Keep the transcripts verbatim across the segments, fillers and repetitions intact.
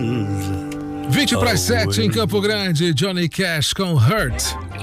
vinte para as sete em Campo Grande, Johnny Cash com Hurt.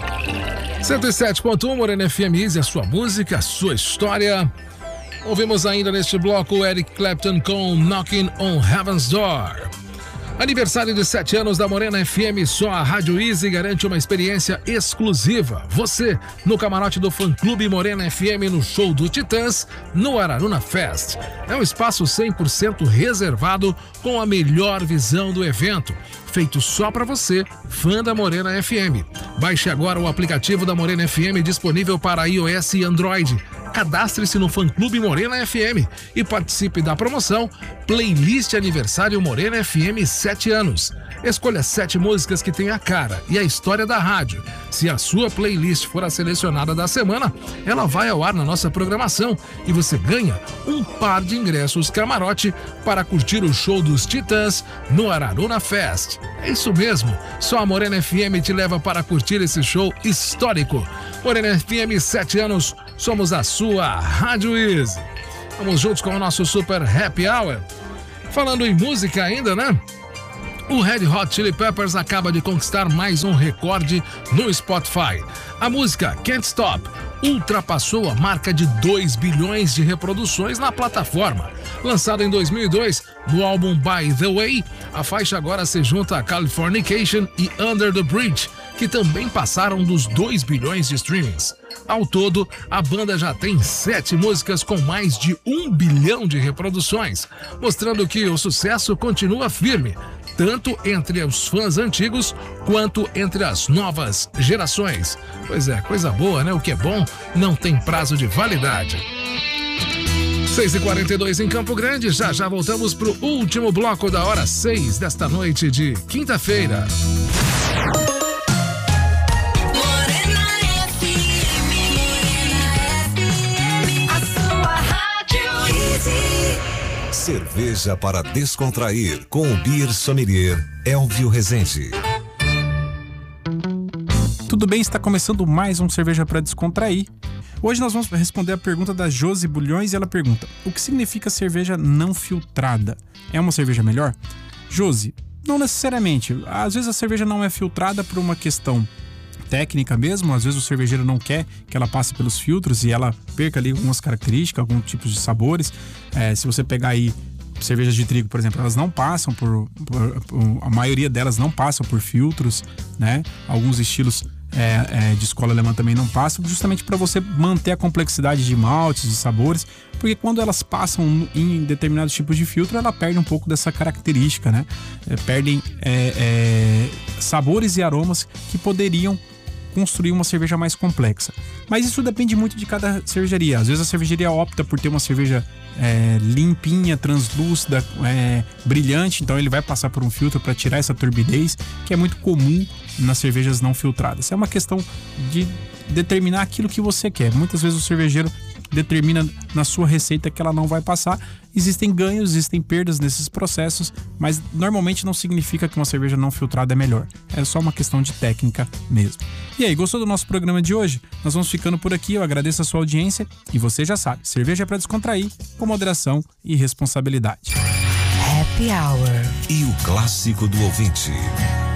cento e sete ponto um Morena F M, Easy, a sua música, a sua história. Ouvimos ainda neste bloco Eric Clapton com Knocking on Heaven's Door. Aniversário de sete anos da Morena F M, só a Rádio Easy garante uma experiência exclusiva. Você, no camarote do fã-clube Morena F M, no show do Titãs, no Araruna Fest. É um espaço cem por cento reservado com a melhor visão do evento. Feito só para você, fã da Morena F M. Baixe agora o aplicativo da Morena F M disponível para iOS e Android. Cadastre-se no fã-clube Morena F M e participe da promoção Playlist Aniversário Morena F M sete anos. Escolha sete músicas que têm a cara e a história da rádio. Se a sua playlist for a selecionada da semana, ela vai ao ar na nossa programação e você ganha um par de ingressos camarote para curtir o show dos Titãs no Araruna Fest. É isso mesmo, só a Morena F M te leva para curtir esse show histórico. Morena F M, sete anos, somos a sua Rádio Easy. Vamos juntos com o nosso Super Happy Hour. Falando em música ainda, né? O Red Hot Chili Peppers acaba de conquistar mais um recorde no Spotify. A música Can't Stop ultrapassou a marca de dois bilhões de reproduções na plataforma. Lançado em dois mil e dois, no álbum By The Way, a faixa agora se junta a Californication e Under The Bridge, que também passaram dos dois bilhões de streamings. Ao todo, a banda já tem sete músicas com mais de um bilhão de reproduções, mostrando que o sucesso continua firme, tanto entre os fãs antigos quanto entre as novas gerações. Pois é, coisa boa, né? O que é bom não tem prazo de validade. seis e quarenta e dois em Campo Grande, já já voltamos pro último bloco da hora seis desta noite de quinta-feira. Cerveja para descontrair com o Beer Sommelier Elvio Rezende. Tudo bem, está começando mais um Cerveja para Descontrair. Hoje nós vamos responder a pergunta da Josi Bulhões e ela pergunta: o que significa cerveja não filtrada? É uma cerveja melhor? Josi, não necessariamente. Às vezes a cerveja não é filtrada por uma questão técnica mesmo, às vezes o cervejeiro não quer que ela passe pelos filtros e ela perca ali algumas características, alguns tipos de sabores. É, se você pegar aí cervejas de trigo, por exemplo, elas não passam por, por, por a maioria delas não passam por filtros, né? Alguns estilos é, é, de escola alemã também não passam, justamente para você manter a complexidade de maltes, de sabores, porque quando elas passam em determinados tipos de filtro, ela perde um pouco dessa característica, né? É, perdem é, é, sabores e aromas que poderiam construir uma cerveja mais complexa. Mas isso depende muito de cada cervejaria. Às vezes a cervejaria opta por ter uma cerveja é, limpinha, translúcida, é, brilhante, então ele vai passar por um filtro para tirar essa turbidez, que é muito comum nas cervejas não filtradas. É uma questão de determinar aquilo que você quer. Muitas vezes o cervejeiro determina na sua receita que ela não vai passar. Existem ganhos, existem perdas nesses processos, mas normalmente não significa que uma cerveja não filtrada é melhor. É só uma questão de técnica mesmo. E aí, gostou do nosso programa de hoje? Nós vamos ficando por aqui, eu agradeço a sua audiência e você já sabe, cerveja é para descontrair, com moderação e responsabilidade. Happy Hour. E o clássico do ouvinte.